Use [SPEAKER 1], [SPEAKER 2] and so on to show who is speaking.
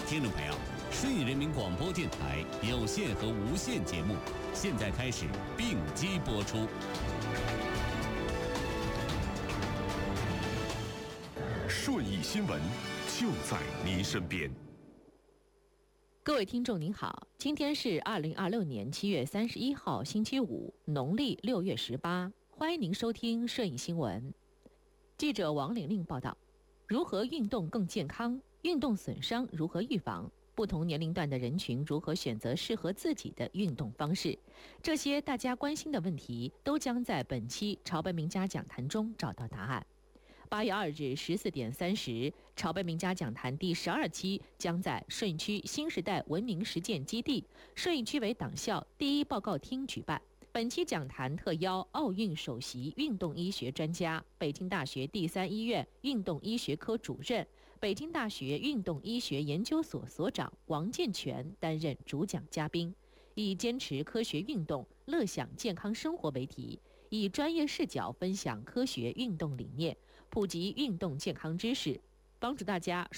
[SPEAKER 1] 听众朋友，顺义人民广播电台有线和无线节目现在开始并机播出。
[SPEAKER 2] 顺义新闻就在您身边。
[SPEAKER 3] 各位听众您好，今天是2026年7月31号星期五，农历6月18，欢迎您收听顺义新闻。记者王玲玲报道，如何运动更健康？运动损伤如何预防？不同年龄段的人群如何选择适合自己的运动方式？这些大家关心的问题，都将在本期朝北名家讲坛中找到答案。8月2日14点30，朝北名家讲坛第12期将在顺义区新时代文明实践基地顺义区委党校第一报告厅举办。本期讲坛特邀奥运首席运动医学专家、北京大学第3医院运动医学科主任、北京大学运动医学研究所所长王健全担任主讲嘉宾，以坚持科学运动、乐享健康生活为题，以专业视角分享科学运动理念，普及运动健康知识，帮助大家